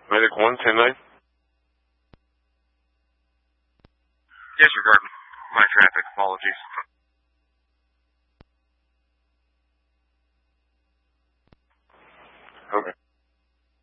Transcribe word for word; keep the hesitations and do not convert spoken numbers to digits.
Medic one, ten nine. Disregard my traffic. Apologies. Okay.